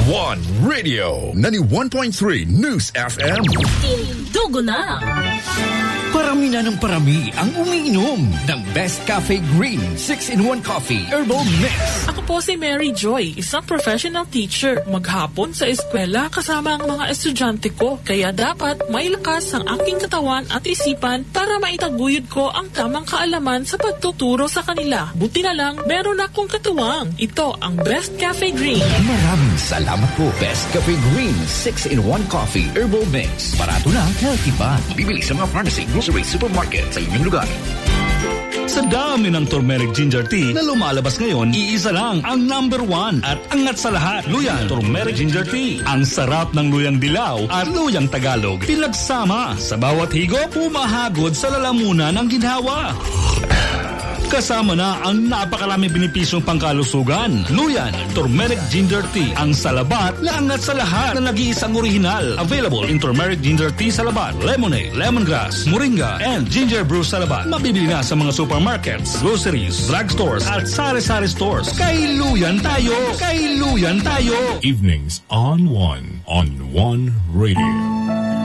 One Radio 91.3 News FM. Dugo na! Parami na ng parami ang umiinom ng Best Cafe Green 6-in-1 Coffee Herbal Mix. Ako po si Mary Joy, isang professional teacher. Maghapon sa eskwela kasama ang mga estudyante ko. Kaya dapat may lakas ang aking katawan at isipan para maitaguyod ko ang tamang kaalaman sa pagtuturo sa kanila. Buti na lang, meron akong katuwang. Ito ang Best Cafe Green. Maraming salamat po. Best Cafe Green 6-in-1 Coffee Herbal Mix. Barato na, healthy pa. Bibili sa mga pharmacy, grocery, supermarket sa inyong lugar. Sa dami ng turmeric ginger tea na lumalabas ngayon, iisa lang ang number 1 at angat sa lahat. Luyan Turmeric Ginger Tea. Ang sarap ng luyang dilaw at luyang Tagalog. Pinagsama sa bawat higop, pumahagod sa lalamunan ng ginhawa. Kasama na ang napakaraming benepisyong pangkalusugan. Luyan Turmeric Ginger Tea. Ang salabat na angat sa lahat na nag-iisang orihinal. Available in Turmeric Ginger Tea Salabat, Lemonade, Lemongrass, Moringa, and Ginger Brew Salabat. Mabibili na sa mga supermarkets, groceries, drugstores, at sari-sari stores. Kay Luyan tayo! Kay Luyan tayo! Evenings on One Radio.